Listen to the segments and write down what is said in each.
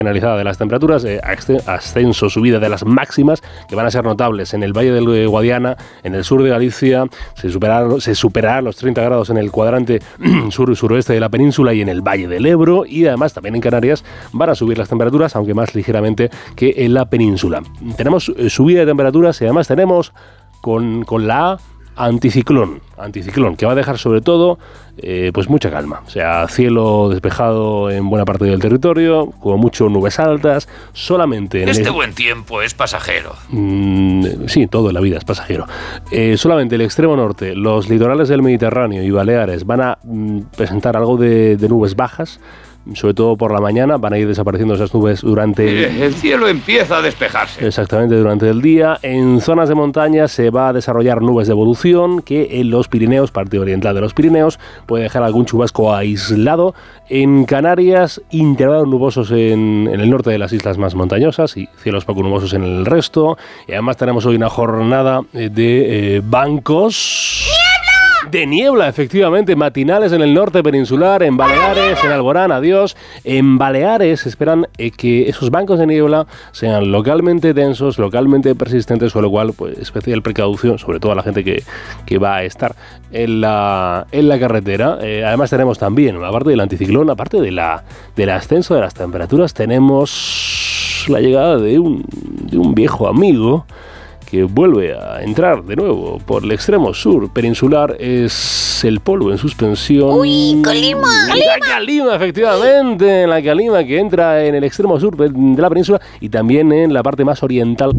generalizada de las temperaturas, ascenso, subida de las máximas que van a ser notables en el Valle del Guadiana, en el sur de Galicia, se superarán los 30 grados en el cuadrante sur y suroeste de la península y en el Valle del Ebro, y además también en Canarias van a subir las temperaturas, aunque más ligeramente que en la península. Tenemos subida de temperaturas y además tenemos con la anticiclón, que va a dejar sobre todo pues mucha calma, o sea, cielo despejado en buena parte del territorio, como mucho nubes altas, solamente... buen tiempo es pasajero. Sí, todo en la vida es pasajero. Solamente el extremo norte, los litorales del Mediterráneo y Baleares van a presentar algo de nubes bajas, sobre todo por la mañana, van a ir desapareciendo esas nubes durante... El cielo empieza a despejarse. Exactamente, durante el día. En zonas de montaña se va a desarrollar nubes de evolución que en los Pirineos, parte oriental de los Pirineos, puede dejar algún chubasco aislado. En Canarias, intervalos nubosos en el norte de las islas más montañosas y cielos poco nubosos en el resto. Y además tenemos hoy una jornada de bancos... De niebla, efectivamente, matinales en el norte peninsular, en Baleares, en Alborán, adiós. En Baleares esperan que esos bancos de niebla sean localmente densos, localmente persistentes, con lo cual, pues, especial precaución, sobre todo a la gente que va a estar en la carretera. Además tenemos también, aparte del anticiclón, aparte del ascenso de las temperaturas, tenemos la llegada de un viejo amigo que vuelve a entrar de nuevo por el extremo sur peninsular, es el polvo en suspensión. ¡Uy, Calima! La calima, efectivamente, la calima que entra en el extremo sur de la península y también en la parte más oriental.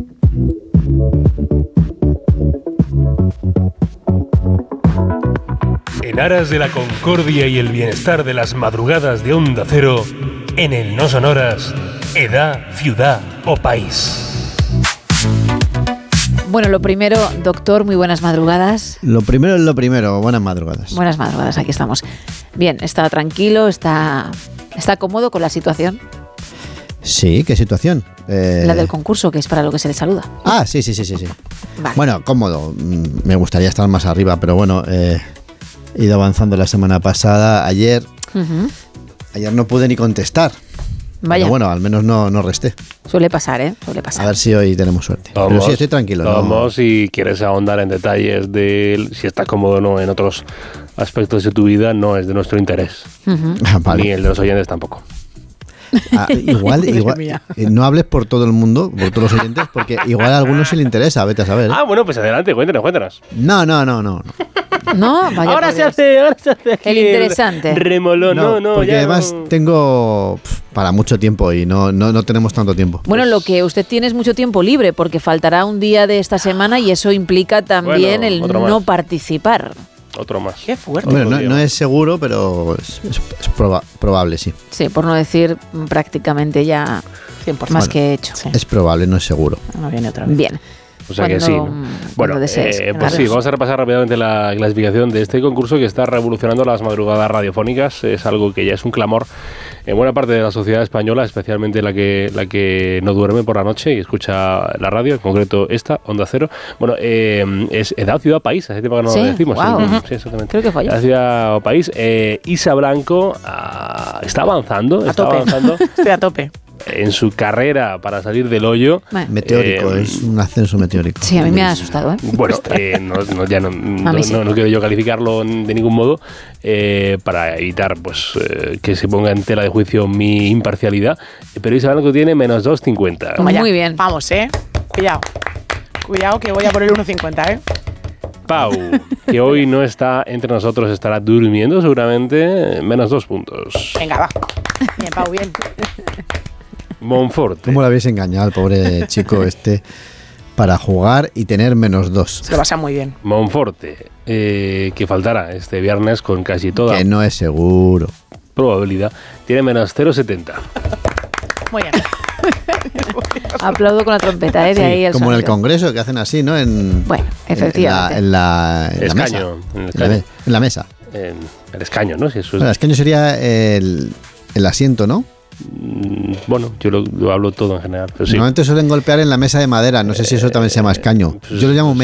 En aras de la concordia y el bienestar de las madrugadas de Onda Cero, en el No Sonoras, edad, ciudad o país. Bueno, lo primero, doctor, muy buenas madrugadas. Lo primero es lo primero, buenas madrugadas. Buenas madrugadas, aquí estamos. Bien, está tranquilo, está cómodo con la situación. Sí, ¿qué situación? La del concurso, que es para lo que se le saluda. Ah, sí. Vale. Bueno, cómodo. Me gustaría estar más arriba, pero bueno, he ido avanzando la semana pasada. Ayer no pude ni contestar. Vaya. Pero bueno, al menos no resté. Suele pasar, ¿eh? Suele pasar. A ver si hoy tenemos suerte. Pero sí, estoy tranquilo. Vamos, si quieres ahondar en detalles de si estás cómodo o no en otros aspectos de tu vida, no es de nuestro interés. Vale. Ni el de los oyentes tampoco. Igual no hables por todo el mundo, por todos los oyentes, porque igual a algunos sí le interesa, vete a saber. Bueno, pues adelante, cuéntanos. No. No, vaya. Ahora se hace el interesante. Remolón, no. Porque además tengo para mucho tiempo y no tenemos tanto tiempo. Bueno, lo que usted tiene es mucho tiempo libre, porque faltará un día de esta semana y eso implica también el no participar. Otro más. Qué fuerte. Bueno, no es seguro, pero es probable, sí. Sí, por no decir prácticamente ya 100% más que hecho. Sí. Es probable, no es seguro. No viene otra vez. Bien. O sea que sí, ¿no? Bueno, pues sí, vamos a repasar rápidamente la clasificación de este concurso que está revolucionando las madrugadas radiofónicas. Es algo que ya es un clamor en buena parte de la sociedad española, especialmente la que no duerme por la noche y escucha la radio, en concreto esta, Onda Cero. Bueno, es Edad, Ciudad, País, ese tema que no lo decimos. Wow. Sí, exactamente. Creo que fue Edad, Ciudad o País. Isa Blanco está avanzando. Estoy a tope. En su carrera para salir del hoyo. Meteórico, es un ascenso meteórico. Sí, a mí me ha asustado, ¿eh? Bueno, no quiero yo calificarlo de ningún modo para evitar pues que se ponga en tela de juicio mi imparcialidad, pero Isa Blanco tiene menos 2,50. Muy bien. Vamos, Cuidado que voy a por el 1,50, Pau, que hoy no está entre nosotros, estará durmiendo seguramente, menos 2 puntos. Venga, va. Bien, Pau, bien. Monforte. ¿Cómo lo habéis engañado al pobre chico para jugar y tener menos 2? Se lo pasa muy bien. Monforte, que faltará este viernes con casi toda que no es seguro probabilidad, tiene menos 0,70. Muy bien. Aplaudo con la trompeta, de ahí el como sonido. en el Congreso que hacen así, ¿no? Bueno, efectivamente. En la escaño, mesa. En la mesa. En el escaño, ¿no? Si eso el escaño sería el asiento, ¿no? Bueno, yo lo hablo todo en general. Pero sí. Normalmente suelen golpear en la mesa de madera. No sé si eso también se llama escaño. Yo lo llamo